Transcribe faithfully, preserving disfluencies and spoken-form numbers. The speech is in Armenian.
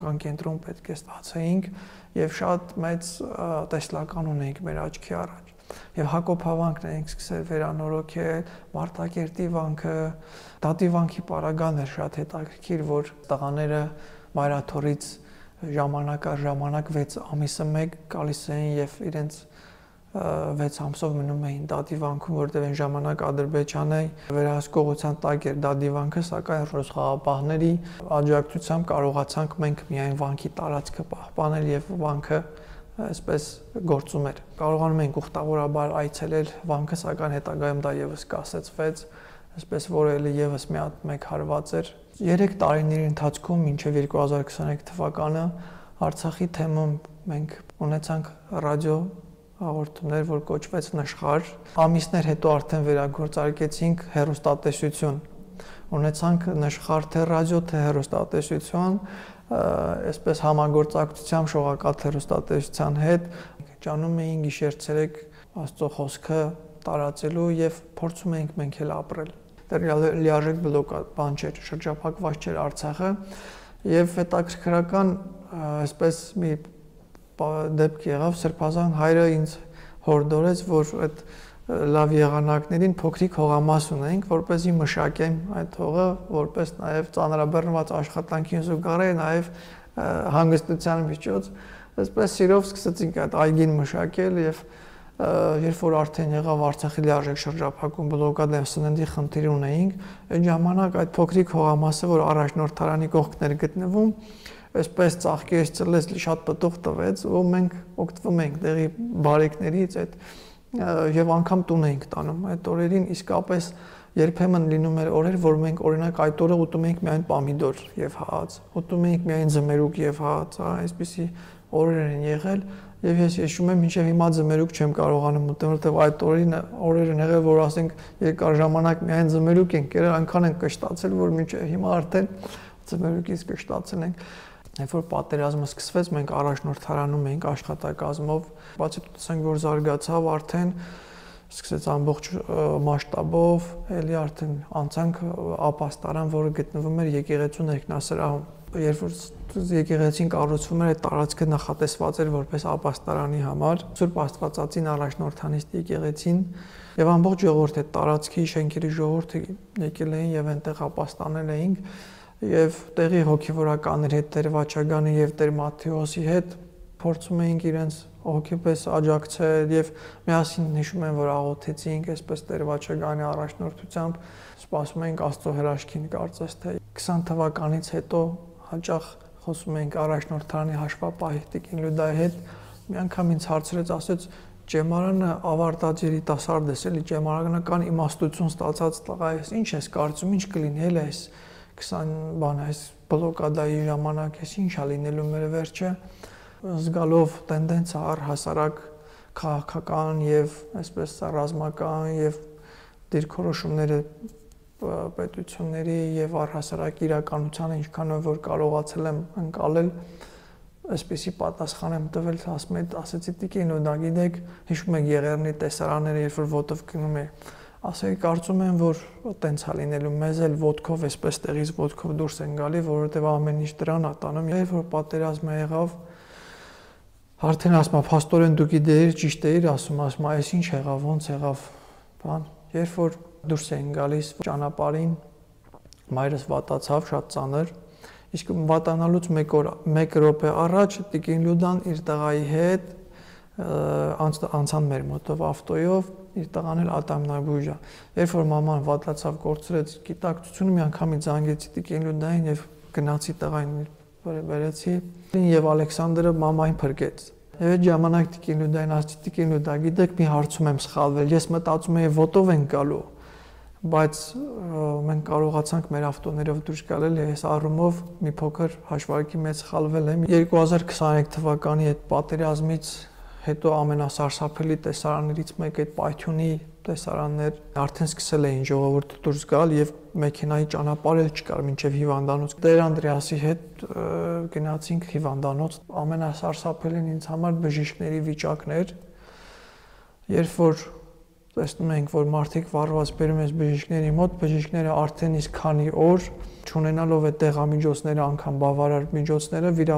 բժշկական կենտրոն պետք է ստացեինք եւ շատ մեծ տեսլական ունեինք մեր աչքի առաջ։ Եվ Հակոբ հավանքն էինք սկսել վերանորոգել, Մարտակերտի վանքը, Դատի վանքի պարագան էր շատ հետաքրքիր, որ տղաները մայրաթորից ժամանակ առ ժամանակ վեց ամիսը մեկ գալիս էին եւ իրենց վեց ամսով մնում էին Դատի վանքում, որտեղ այն ժամանակ Ադրբեջանը վերահսկողության տակ էր Դատի վանքը, սակայն ռուս խաղաղապահների աջակցությամբ կարողացանք մենք միայն վանքի տարածքը պահպանել եւ վանքը այսպես գործում էր։ Կարողանում ենք ուխտավորաբար այցելել վանքը, սակայն հետագայում դա եւս կասեցվեց, այսպես որ էլի եւս մի հատ մեկ հարված էր։ Երեք տարիների ընթացքում մինչև երկու հազար քսաներեք թվականը Արցախի թեմում մենք ունեցանք ռադիո հաղորդումներ, որ կոչվեց Նշխար։ Ամիսներ հետո արդեն վերագործարկեցինք հեռուստատեսություն։ Ունեցանք Նշխար թե ռադիո, թե հեռուստատեսություն, այսպես համագործակցությամբ շողակաթ հեռուստատեսության հետ ճանում էինք գիշեր-ցերեկ Աստծո խոսքը տարածելու եւ փորձում էինք մենք էլ ապրել։ Դեռ լիարժեք բլոկ բան չէր, շրջափակված չէր Արցախը եւ հետաքրքրական այսպես մի դեպք եղավ, Սրբազան հայրը ինձ հորդորեց, որ այդ լավ եղանակներին փոքրիկ հողամաս ունենք, որպեսզի մշակեմ այդ հողը, որպես նաև ծանրաբեռնված աշխատանքին զուգահեռ նաև հանգստության միջոց։ Այսպես սիրով սկսեցինք այդ այգին մշակել եւ երբ որ արդեն եղավ Արցախի լիարժեք շրջափակում, բլոկադա սննդի խնդիր ունեինք, այդ ժամանակ այդ փոքրիկ հողամասը, որ առաջնորդարանի կողքներ գտնվում, այսպես ծաղկեց, ծլեց, շատ պտուղ տվեց, ու մենք օգտվում ենք դեղի բարեկներից այդ եւ անգամ տուն էինք տանում այդ օրերին իսկապես երբեմն լինում էր օրեր, որ մենք օրինակ այդ օրը ուտում էինք միայն պամիդոր եւ հաց, ուտում էինք միայն ձմերուկ եւ հաց, այսպիսի օրեր են եղել եւ ես հիշում եմ մինչեւ հիմա ձմերուկ չեմ կարողանում ուտել, որովհետեւ այդ օրերին օրեր են եղել, որ ասենք երկար ժամանակ միայն ձմերուկ ենք կերել, այնքան ենք կշտացել, որ մինչեւ հիմա արդեն ձմերուկից կշտացել ենք։ Երբ որ պատերազմը սկսվեց, մենք առաջնորդարանում էինք աշխատակազմով, բացի տեսանք, որ զարգացավ արդեն, սկսեց ամբողջ մասշտաբով, էլի արդեն անցանք ապաստարան, որը գտնվում էր եկեղեցու ներքնասրահում։ Երբ որ եկեղեցին կառուցվում էր, այդ տարածքը նախատեսված էր որպես ապաստարանի համար, Սուրբ Աստվածածին առաջնորդանիստ եկեղեցին եւ ամբողջ ժողովուրդը տարածքի շենքերի ժողովուրդը եկել էին եւ այնտեղ ապաստանել էինք եւ տեղի հոգեվորականների հետ Տեր Վաչագանի եւ Տեր Մատթեոսի հետ փորձում էինք իրենց հոգեպես աջակցել եւ միասին հիշում եմ, որ աղոթեցինք այսպես Տեր Վաչագանի առաջնորդությամբ, սպասում էինք Աստծո հրաշքին, կարծես թե քսան թվականից հետո հաճախ խոսում էինք առաջնորդարանի հաշվապահի Տիկին Լյուդայի հետ, մի անգամ ինձ հարցրեց, ասեց Ճեմարանը ավարտած երիտասարդ ես, էլի ճեմարանական իմաստություն ստացած տղա ես, ինչ ես կարծում, ինչ կլինի էլ այս քսան բան այս բլոկադայի ժամանակ էս ինչ է լինելու մեր վերջը, զգալով տենդենսը առհասարակ քաղաքական եւ այսպես ռազմական եւ դիրքորոշումները պետությունների եւ առհասարակ իրականությանը ինչքանով որ կարողացել եմ ընկալել, այսպեսի պատասխան եմ տվել, ասում եմ, ասեցի Տիկին ու դա գիտեք, հիշում եք Եղեռնի տեսարանները, երբ որ ոտով գնում է, ասեի կարծում եմ, որ տենց է լինելու, մեզ էլ ոտքով այսպես տեղից ոտքով դուրս են գալի, որովհետեւ ամեն ինչ դրան է տանում, երբ որ պատերազմը եղավ, արդեն ասում եմ, փաստորեն դու գիտեիր, ճիշտ էիր, ասում ասում, այս ինչ եղավ, ոնց եղավ, բան, երբ որ դուրս էին գալիս ճանապարհին, մայրս վատացավ շատ ծանր, իսկ վատանալուց մեկ օր, մեկ րոպե առաջ Տիկին Լյուդան իր տղայի հետ անցան մեր մոտով ավտոյով, իր տղան էլ ատամնաբույժ է։ Երբ որ մաման վատացավ, կորցրեց գիտակցությունը, մի անգամից զանգեցի Տիկին Լյուդային եւ գնացի տղային բերեցի, եւ Ալեքսանդրը մամային փրկեց։ Եվ այդ ժամանակ Տիկին Լյուդային ասացի, Տիկին Լյուդա, գիտեք, մի հարցում եմ սխալվել, ես մտածում եի ոտով են գալու, բայց մենք կարողացանք մեր ավտոներով դուրս գալ, ես առումով մի փոքր հաշվարկի մեջ սխալվել եմ։ երկու հազար քսաներեք թվականի այդ պատերազմից հետո ամենասարսափելի տեսարաններից մեկը այդ Պայթյունի տեսարաններ արդեն սկսել էին ժողովուրդը դուրս գալ եւ մեքենայի ճանապարհ էլ չկար մինչեւ հիվանդանոց։ Տեր Անդրեասի հետ գնացինք հիվանդանոց։ Ամենասարսափելին ինձ համար բժիշկների վիճակն էր, երբ որ տեսնում ենք, որ մարդիկ վառված բերում են բժիշկների մոտ, բժիշկները արդեն իսկ քանի օր չունենալով այդ դեղամիջոցները, անգամ բավարար միջոցները